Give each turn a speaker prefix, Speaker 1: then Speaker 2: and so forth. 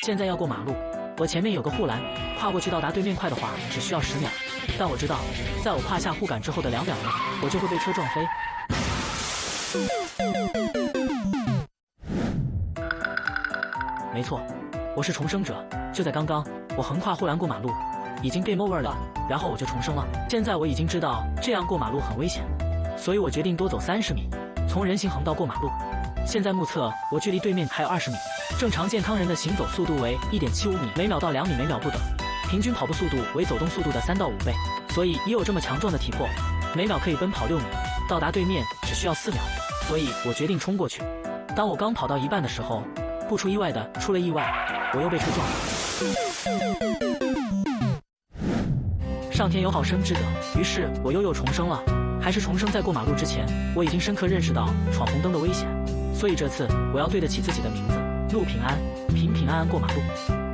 Speaker 1: 现在要过马路，我前面有个护栏，跨过去到达对面快的话只需要10秒，但我知道，在我跨下护杆之后的2秒内，我就会被车撞飞。没错，我是重生者。就在刚刚，我横跨护栏过马路，已经 game over 了，然后我就重生了。现在我已经知道这样过马路很危险，所以我决定多走30米，从人行横道过马路。现在目测我距离对面还有20米，正常健康人的行走速度为1.75米每秒到2米每秒不等，平均跑步速度为走动速度的3到5倍，所以以我这么强壮的体魄，每秒可以奔跑6米，到达对面只需要4秒，所以我决定冲过去。当我刚跑到一半的时候，不出意外的出了意外，我又被车撞了。上天有好生之德，于是我又重生了。还是重生在过马路之前，我已经深刻认识到闯红灯的危险，所以这次我要对得起自己的名字，路平安，平平安安过马路。